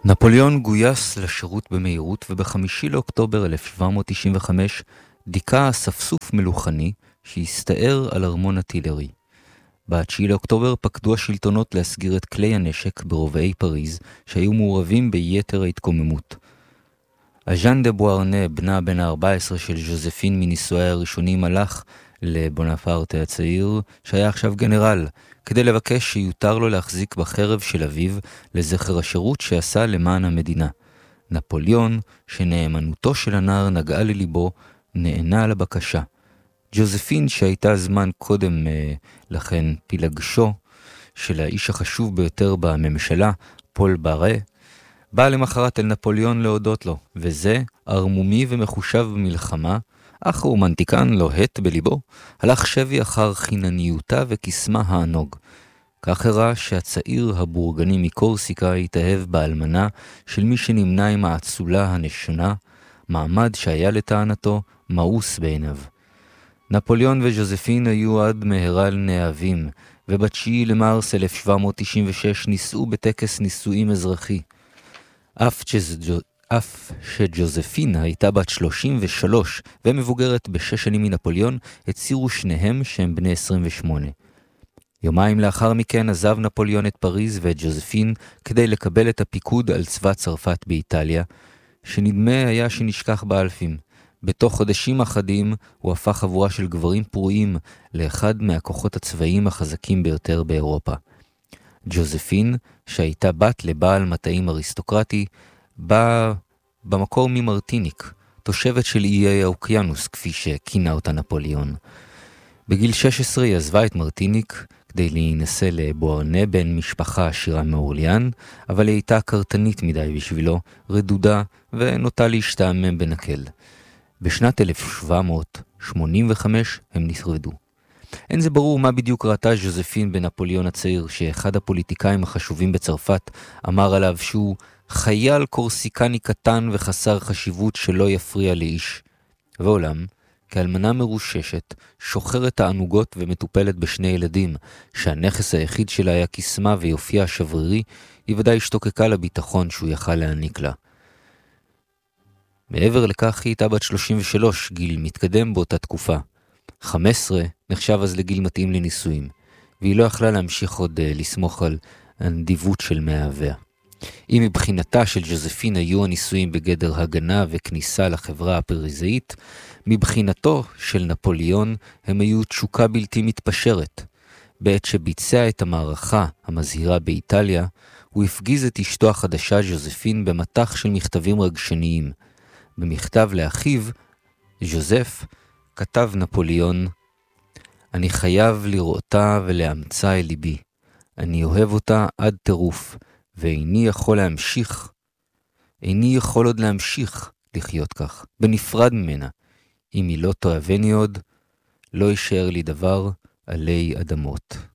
נפוליאון גויס לשירות במהירות, וב-5 לאוקטובר 1795 דיכא אספסוף מלוכני שהסתער על ארמון הטילרי. ב-9 לאוקטובר פקדו השלטונות להסגיר את כלי הנשק ברובעי פריז שהיו מעורבים ביתר ההתקוממות. אז'אן דה בוארנה, בנה בן ה-14 של ז'וזפין מנישואיה הראשונים, הלך לבונפרטה הצעיר, שהיה עכשיו גנרל, כדי לבקש שיותר לו להחזיק בחרב של אביו לזכר השירות שעשה למען המדינה. נפוליאון, שנאמנותו של הנער נגעה לליבו, נענה לבקשה. ז'וזפין, שהייתה זמן קודם לכן פילגשו של האיש החשוב ביותר בממשלה, פול בארה, בא למחרת אל נפוליאון להודות לו, וזה, ערמומי ומחושב במלחמה, אך רומנטיקן לוהט בליבו, הלך שבי אחר חינניותה וכסמה הענוג. כך הראה שהצעיר הבורגני מקורסיקה התאהב באלמנה של מי שנמנה עם האצולה הנשונה, מעמד שהיה לטענתו מאוס בעיניו. נפוליאון וז'וזפין היו עד מהרה נאהבים, וב-9 למרס 1796 נישאו בטקס נישואים אזרחי. אף שג'וזפין הייתה בת 33 ומבוגרת ב6 שנים מנפוליאון, הצהירו שניהם שהם בני 28. יומיים לאחר מכן עזב נפוליאון את פריז ואת ג'וזפין כדי לקבל את הפיקוד על צבא צרפת באיטליה, שנדמה היה שנשכח באלפים. בתוך חודשים אחדים הוא הפך חבורה של גברים פרועים לאחד מהכוחות הצבאיים החזקים ביותר באירופה. ג'וזפין, שהייתה בת לבעל מטעים אריסטוקרטי, באה במקור ממרטיניק, תושבת של איי האוקיינוס, כפי שכינה אותה נפוליאון. בגיל 16 היא עזבה את מרטיניק כדי להינשא לבוארנה, בן משפחה עשירה מאורליאן, אבל היא הייתה קרטנית מדי בשבילו, רדודה, ונוטה להשתעמם בנקל. בשנת 1785 הם נשרדו. אין זה ברור מה בדיוק ראתה ז'וזפין בנפוליאון הצעיר, שאחד הפוליטיקאים החשובים בצרפת אמר עליו שהוא חייל קורסיקני קטן וחסר חשיבות שלא יפריע לאיש. ואולם, כאלמנה מרוששת, שוחרת תענוגות ומטופלת בשני ילדים, שהנכס היחיד שלה היה קסמה ויופייה שברירי, היא ודאי השתוקקה לביטחון שהוא יכל להעניק לה. מעבר לכך היא הייתה בת 33, גיל מתקדם באותה תקופה. 15 נחשב אז לגיל מתאים לנישואים, והיא לא יכלה להמשיך עוד לסמוך על הנדיבות של מאהביה. אם מבחינתה של ג'וזפין היו הנישואים בגדר הגנה וכניסה לחברה הפריזאית, מבחינתו של נפוליאון הם היו תשוקה בלתי מתפשרת. בעת שביצע את המערכה המזהירה באיטליה, הוא הפגיז את אשתו החדשה ז'וזפין במתח של מכתבים רגשניים. במכתב לאחיו, ז'וזף, כתב נפוליאון, אני חייב לראותה ולאמצה אל ליבי. אני אוהב אותה עד טירוף, ואיני יכול עוד להמשיך לחיות כך, בנפרד ממנה. אם היא לא תאהבני עוד, לא יישאר לי דבר עלי אדמות.